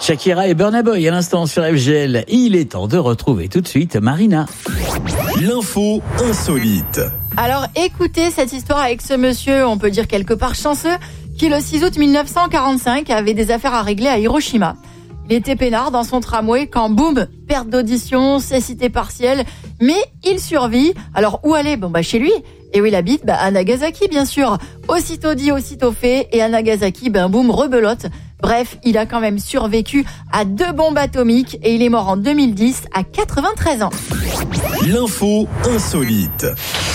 Shakira et Burna Boy à l'instant sur FGL. Il est temps de retrouver tout de suite Marina. L'info insolite. Alors écoutez cette histoire avec ce monsieur, on peut dire quelque part chanceux, qui le 6 août 1945 avait des affaires à régler à Hiroshima. Il était peinard dans son tramway quand boum, perte d'audition, cécité partielle, mais il survit. Alors où aller ? Chez lui. Et où il habite ? À Nagasaki bien sûr. Aussitôt dit, aussitôt fait, et à Nagasaki, boum, rebelote. Bref, il a quand même survécu à 2 bombes atomiques et il est mort en 2010 à 93 ans. L'info insolite.